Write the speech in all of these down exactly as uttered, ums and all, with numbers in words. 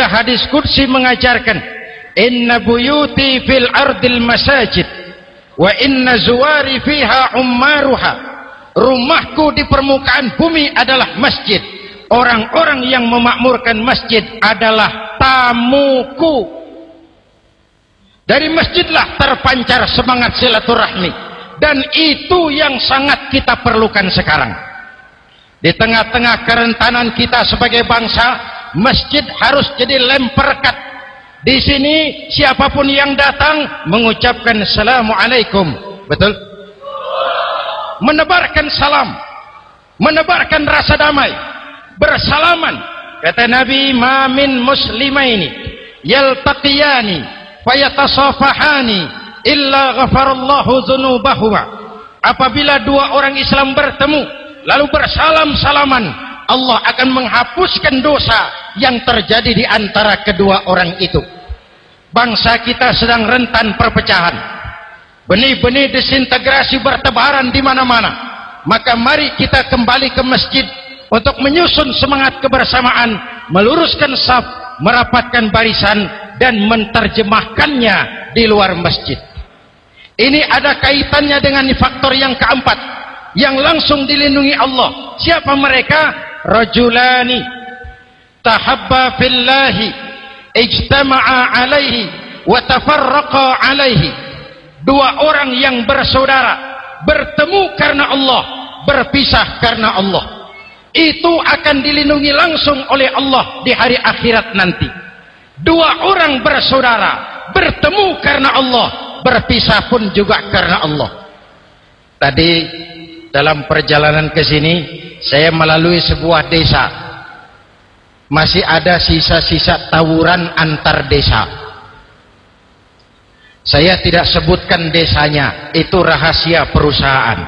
hadis qudsi mengajarkan, inna buyuti fil ardil masajid wa inna zuwari fiha ummaruha. Rumahku di permukaan bumi adalah masjid, orang-orang yang memakmurkan masjid adalah tamuku. Dari masjidlah terpancar semangat silaturahmi, dan itu yang sangat kita perlukan sekarang. Di tengah-tengah kerentanan kita sebagai bangsa, masjid harus jadi lem perekat. Di sini siapapun yang datang mengucapkan assalamualaikum, betul? Menebarkan salam, menebarkan rasa damai, bersalaman. Kata Nabi, ma min muslimaini yaltaqiyani fayatasafahani illa ghafarallahu dzunubahuma. Apabila dua orang Islam bertemu lalu bersalam-salaman, Allah akan menghapuskan dosa yang terjadi di antara kedua orang itu. Bangsa kita sedang rentan perpecahan, benih-benih disintegrasi bertebaran di mana-mana. Maka mari kita kembali ke masjid untuk menyusun semangat kebersamaan, meluruskan saf, merapatkan barisan, dan menerjemahkannya di luar masjid. Ini ada kaitannya dengan faktor yang keempat yang langsung dilindungi Allah. Siapa mereka? Rajulani tahabba fillahi ijtama'a alaihi wa tafarraqa alaihi. Dua orang yang bersaudara, bertemu karena Allah, berpisah karena Allah. Itu akan dilindungi langsung oleh Allah di hari akhirat nanti. Dua orang bersaudara, bertemu karena Allah, berpisah pun juga karena Allah. Tadi dalam perjalanan ke sini saya melalui sebuah desa. Masih ada sisa-sisa tawuran antar desa. Saya tidak sebutkan desanya, itu rahasia perusahaan.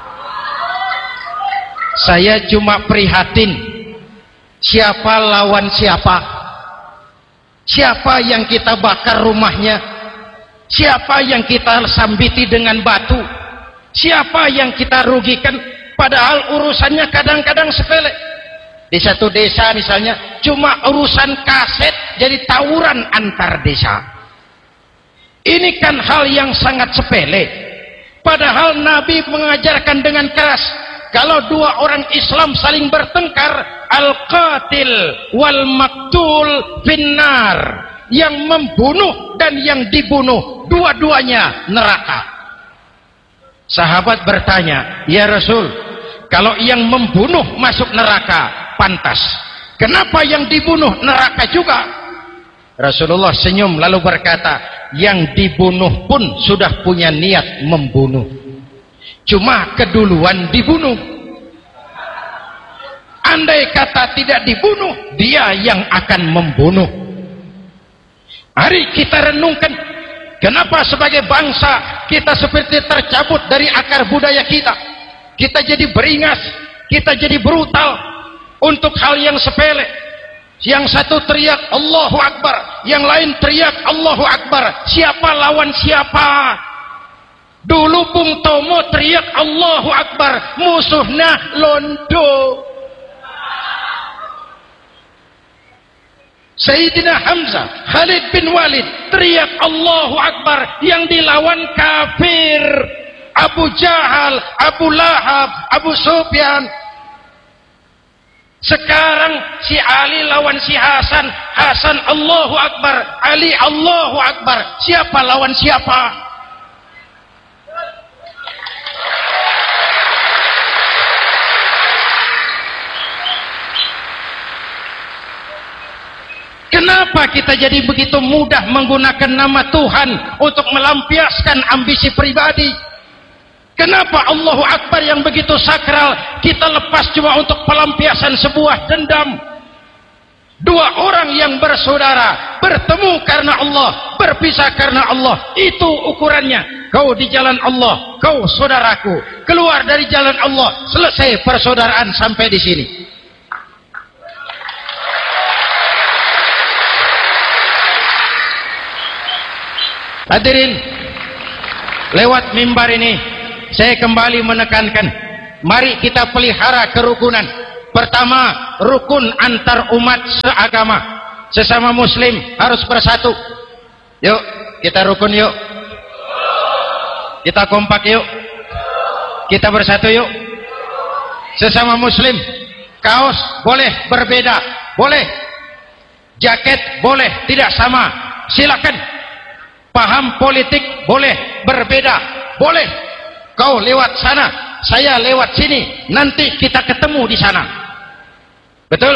Saya cuma prihatin siapa lawan siapa. Siapa yang kita bakar rumahnya? Siapa yang kita sambiti dengan batu? Siapa yang kita rugikan? Padahal urusannya kadang-kadang sepele. Di satu desa misalnya cuma urusan kaset jadi tawuran antar desa. Ini kan hal yang sangat sepele. Padahal Nabi mengajarkan dengan keras, kalau dua orang Islam saling bertengkar, al-qatil wal maktul finnar, yang membunuh dan yang dibunuh dua-duanya neraka. Sahabat bertanya, ya Rasul, kalau yang membunuh masuk neraka pantas, kenapa yang dibunuh neraka juga? Rasulullah senyum lalu berkata, yang dibunuh pun sudah punya niat membunuh, cuma keduluan dibunuh. Andai kata tidak dibunuh, dia yang akan membunuh. Mari kita renungkan, kenapa sebagai bangsa kita seperti tercabut dari akar budaya kita. Kita jadi beringas, kita jadi brutal untuk hal yang sepele. Yang satu teriak Allahu Akbar, yang lain teriak Allahu Akbar. Siapa lawan siapa? Dulu Bung Tomo teriak Allahu Akbar, musuhnya londo. Sayyidina Hamzah, Khalid bin Walid teriak Allahu Akbar, yang dilawan kafir. Abu Jahal, Abu Lahab, Abu Sufyan. Sekarang si Ali lawan si Hasan, Hasan Allahu Akbar, Ali Allahu Akbar. Siapa lawan siapa? Kenapa kita jadi begitu mudah menggunakan nama Tuhan untuk melampiaskan ambisi pribadi? Kenapa Allahu Akbar yang begitu sakral kita lepas cuma untuk pelampiasan sebuah dendam? Dua orang yang bersaudara bertemu karena Allah, berpisah karena Allah. Itu ukurannya. Kau di jalan Allah, kau saudaraku. Keluar dari jalan Allah, selesai persaudaraan sampai di sini. Hadirin, lewat mimbar ini saya kembali menekankan, mari kita pelihara kerukunan. Pertama, rukun antar umat seagama. sesama muslim harus bersatu. Yuk kita rukun, yuk kita kompak, yuk kita bersatu, yuk. Sesama muslim, kaos boleh berbeda, boleh, jaket boleh tidak sama, silakan. Paham politik boleh berbeda, boleh. Kau lewat sana, saya lewat sini, nanti kita ketemu di sana. Betul?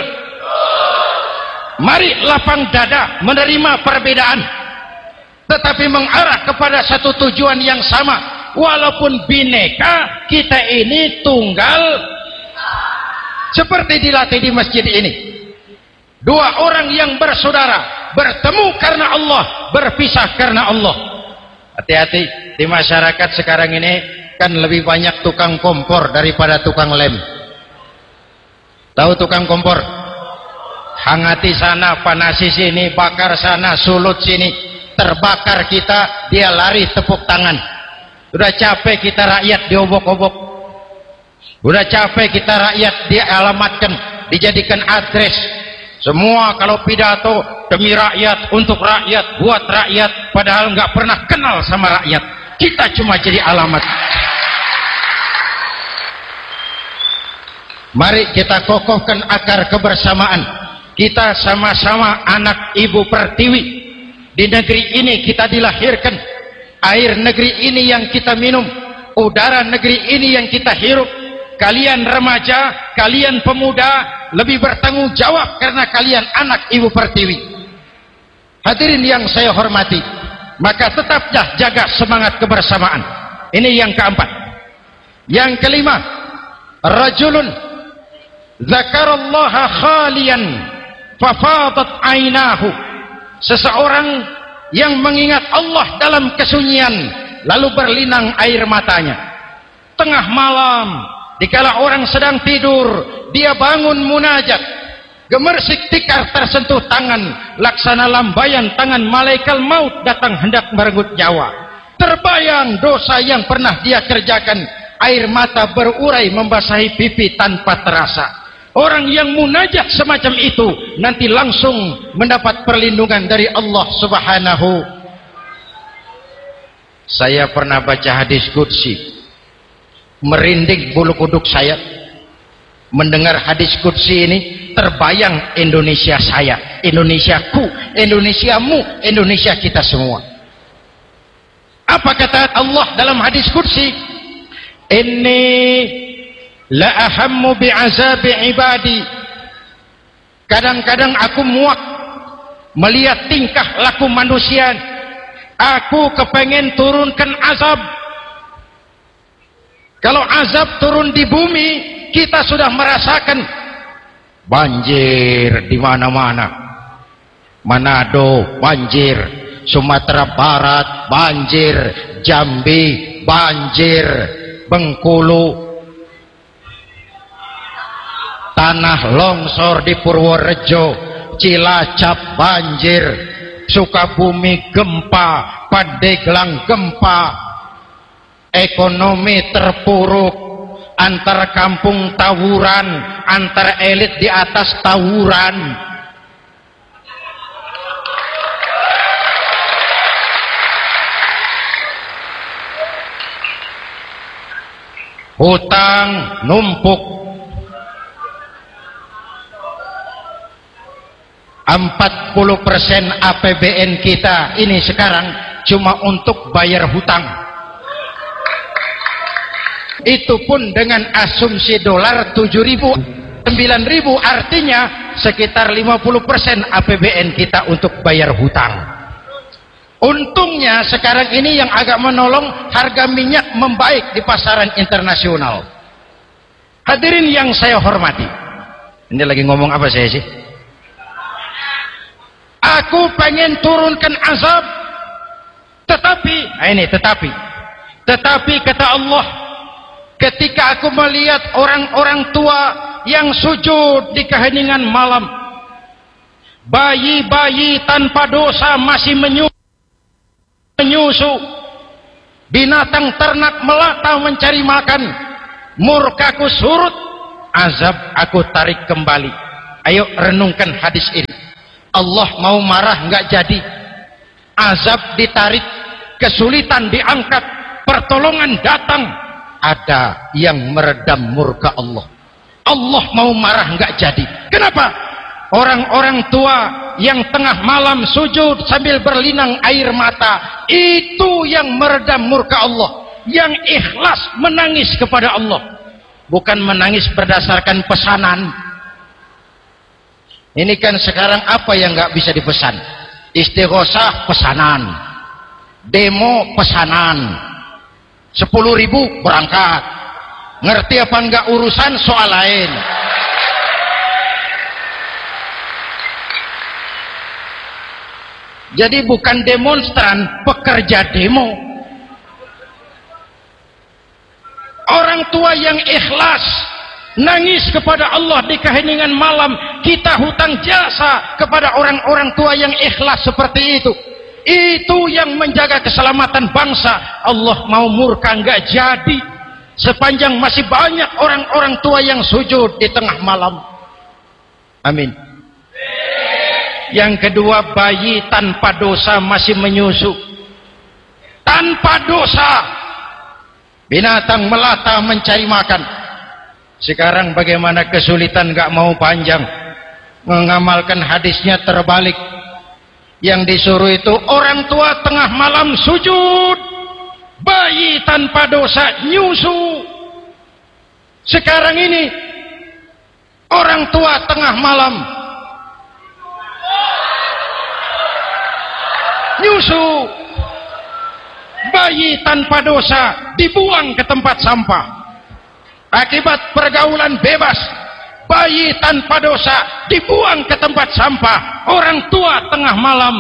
Mari lapang dada menerima perbedaan, tetapi mengarah kepada satu tujuan yang sama. Walaupun bineka, kita ini tunggal, seperti dilatih di masjid ini. Dua orang yang bersaudara bertemu karena Allah, berpisah karena Allah. Hati-hati, di masyarakat sekarang ini kan lebih banyak tukang kompor daripada tukang lem. Tahu tukang kompor? Hangati sana, panasi sini, bakar sana, sulut sini, terbakar kita, dia lari tepuk tangan. Udah capek kita rakyat diobok-obok, udah capek kita rakyat dialamatkan, dijadikan address. Semua kalau pidato demi rakyat, untuk rakyat, buat rakyat, padahal nggak pernah kenal sama rakyat. Kita cuma jadi alamat. Mari kita kokohkan akar kebersamaan. Kita sama-sama anak Ibu Pertiwi. Di negeri ini kita dilahirkan. Air negeri ini yang kita minum, udara negeri ini yang kita hirup. Kalian remaja, kalian pemuda lebih bertanggung jawab karena kalian anak Ibu Pertiwi. Hadirin yang saya hormati, maka tetaplah jaga semangat kebersamaan. Ini yang keempat. Yang kelima, rajulun dzakarallaha khalian fafadat ainahu. Seseorang yang mengingat Allah dalam kesunyian, lalu berlinang air matanya. Tengah malam, dikala orang sedang tidur, dia bangun munajat, gemersik tikar tersentuh tangan, laksana lambayan tangan malaikat maut datang hendak merenggut nyawa. Terbayang dosa yang pernah dia kerjakan, air mata berurai membasahi pipi tanpa terasa. Orang yang munajat semacam itu nanti langsung mendapat perlindungan dari Allah Subhanahu. Saya pernah baca hadis qudsi, merinding bulu kuduk saya mendengar hadis qudsi ini. Terbayang Indonesia saya, Indonesiaku, Indonesiamu, Indonesia kita semua. Apa kata Allah dalam hadis qudsi? Inni la ahammu bi'azabi ibadi. Kadang-kadang aku muak melihat tingkah laku manusia. Aku kepengen turunkan azab. Kalau azab turun di bumi, kita sudah merasakan banjir di mana-mana. Manado banjir, Sumatera Barat banjir, Jambi banjir, Bengkulu, tanah longsor di Purworejo, Cilacap banjir, Sukabumi gempa, Pandeglang gempa, ekonomi terpuruk, antar kampung tawuran, antar elit di atas tawuran. Hutang numpuk. empat puluh persen A P B N kita ini sekarang cuma untuk bayar hutang. Itu pun dengan asumsi dolar tujuh ribu, sembilan ribu, artinya sekitar lima puluh persen A P B N kita untuk bayar hutang. Untungnya sekarang ini yang agak menolong, harga minyak membaik di pasaran internasional. Hadirin yang saya hormati, ini lagi ngomong apa saya sih? Aku pengen turunkan azab, tetapi nah ini tetapi tetapi kata Allah, ketika aku melihat orang-orang tua yang sujud di keheningan malam, bayi-bayi tanpa dosa masih menyusu, binatang ternak melata mencari makan, murkaku surut, azab aku tarik kembali. Ayo renungkan hadis ini. Allah mau marah nggak jadi, azab ditarik, kesulitan diangkat, pertolongan datang, ada yang meredam murka Allah. Allah mau marah nggak jadi. Kenapa? Orang-orang tua yang tengah malam sujud sambil berlinang air mata, itu yang meredam murka Allah. Yang ikhlas menangis kepada Allah, bukan menangis berdasarkan pesanan. Ini kan sekarang apa yang nggak bisa dipesan? Istighosah pesanan, demo pesanan, sepuluh ribu berangkat. Ngerti apa enggak urusan soal lain. Jadi bukan demonstran, pekerja demo. Orang tua yang ikhlas nangis kepada Allah di keheningan malam, kita hutang jasa kepada orang-orang tua yang ikhlas seperti itu. Itu yang menjaga keselamatan bangsa. Allah mau murka nggak jadi sepanjang masih banyak orang-orang tua yang sujud di tengah malam. Amin. Yang kedua, bayi tanpa dosa masih menyusu. Tanpa dosa, binatang melata mencari makan. Sekarang bagaimana kesulitan, gak mau panjang, mengamalkan hadisnya terbalik. Yang disuruh itu orang tua tengah malam sujud, bayi tanpa dosa nyusu. Sekarang ini orang tua tengah malam nyusu, bayi tanpa dosa dibuang ke tempat sampah. Akibat pergaulan bebas, bayi tanpa dosa dibuang ke tempat sampah. Orang tua tengah malam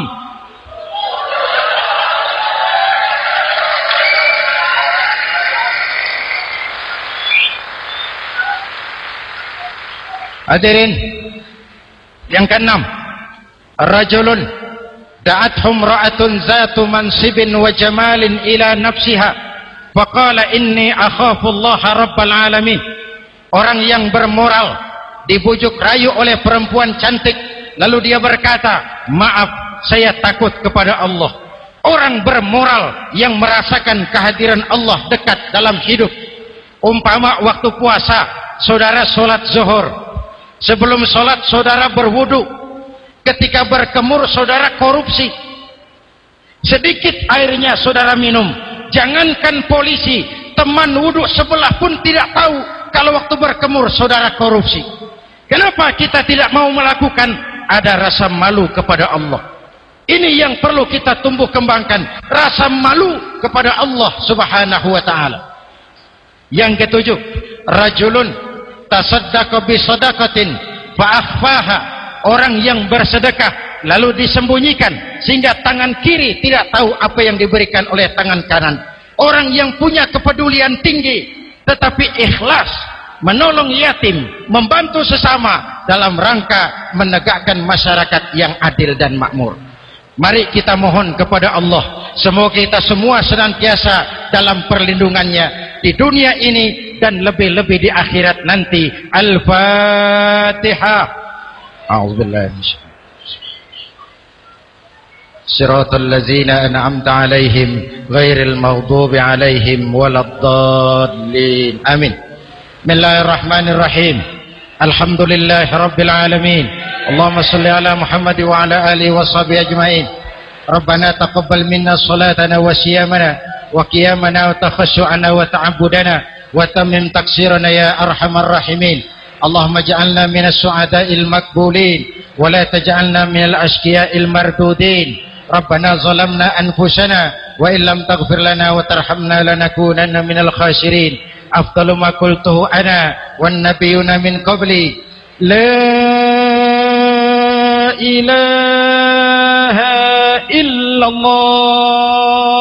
hadirin. Yang keenam, rajulun da'athum ra'atun zatu mansibin wa jamalin ila nafsiha faqala inni akhafu Allah rabbal alamin. Orang yang bermoral dibujuk rayu oleh perempuan cantik, lalu dia berkata, maaf, saya takut kepada Allah. Orang bermoral yang merasakan kehadiran Allah dekat dalam hidup. Umpama waktu puasa, saudara sholat zuhur, sebelum sholat saudara berwudu, ketika berkemur saudara korupsi, sedikit airnya saudara minum. Jangankan polisi, teman wudu sebelah pun tidak tahu kalau waktu berkemur saudara korupsi. Kenapa kita tidak mau melakukan? Ada rasa malu kepada Allah. Ini yang perlu kita tumbuh kembangkan, rasa malu kepada Allah subhanahu wa ta'ala. Yang ketujuh, rajulun tasaddaqa bi sadaqatin fa akhfaha. Orang yang bersedekah lalu disembunyikan sehingga tangan kiri tidak tahu apa yang diberikan oleh tangan kanan. Orang yang punya kepedulian tinggi tetapi ikhlas menolong yatim, membantu sesama dalam rangka menegakkan masyarakat yang adil dan makmur. Mari kita mohon kepada Allah, semoga kita semua senantiasa dalam perlindungannya di dunia ini dan lebih-lebih di akhirat nanti. Al-Fatihah. A'udzubillahi minasyaitonir rajim. Shiratal ladzina an'amta 'alaihim ghairil maghdubi 'alaihim waladdallin. Amin. Bismillahirrahmanirrahim. Alhamdulillahi rabbil alamin. Allahumma shalli ala Muhammad wa ala alihi wa sahbihi ajmain. Rabbana taqabbal minna salatana wa siyamana wa qiyamana wa takhashu'ana wa ta'abbudana wa tammim taqsirana ya arhamar rahimin. Allahumma ja'alna minas su'ada'il makbulin wa la taj'alna minal ashqiya'il mardudin. Rabbana zalamna anfusana wa illam taghfir lana wa tarhamna lanakunanna minal khasirin. Afdalu ma qultuhu ana wan nabiyyuna min qabli la ilaha illallah